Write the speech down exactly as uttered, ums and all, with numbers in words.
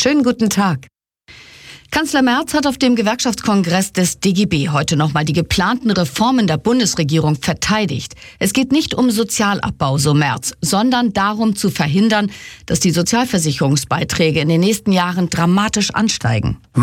Schönen guten Tag. Kanzler Merz hat auf dem Gewerkschaftskongress des D G B heute nochmal die geplanten Reformen der Bundesregierung verteidigt. Es geht nicht um Sozialabbau, so Merz, sondern darum zu verhindern, dass die Sozialversicherungsbeiträge in den nächsten Jahren dramatisch ansteigen.